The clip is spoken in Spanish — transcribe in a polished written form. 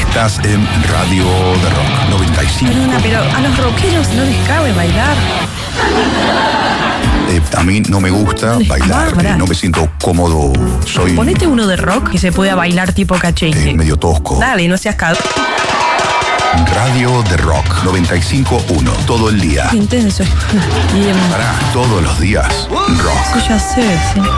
Estás en Radio de Rock 95. Pero a los rockeros no les cabe bailar. A mí no me gusta bailar, no me siento cómodo. Ponete uno de rock que se pueda bailar tipo cachengue. Medio tosco. Dale, no seas cagado. Radio de Rock 95.1, todo el día. Qué intenso. Pará, todos los días, rock. Sí, ya sé, sí.